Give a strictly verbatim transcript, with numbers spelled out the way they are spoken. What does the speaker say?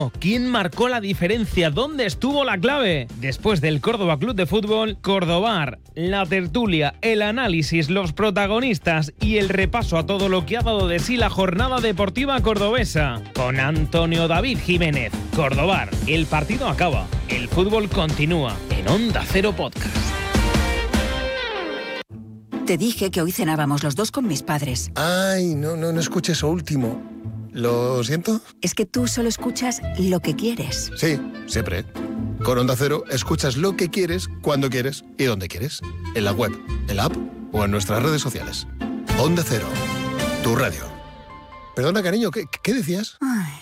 ¿Quién marcó la diferencia? ¿Dónde estuvo la clave? Después del Córdoba Club de Fútbol, Cordobar, la tertulia, el análisis, los protagonistas y el repaso a todo lo que ha dado de sí la jornada deportiva cordobesa. Con Antonio David Jiménez. Cordobar, el partido acaba, el fútbol continúa en Onda Cero Podcast. Te dije que hoy cenábamos los dos con mis padres. Ay, no, no, no escuché eso último. ¿Lo siento? Es que tú solo escuchas lo que quieres. Sí, siempre. Con Onda Cero escuchas lo que quieres, cuando quieres y donde quieres. En la web, en la app o en nuestras redes sociales. Onda Cero, tu radio. Perdona, cariño, ¿qué, qué decías? Ay.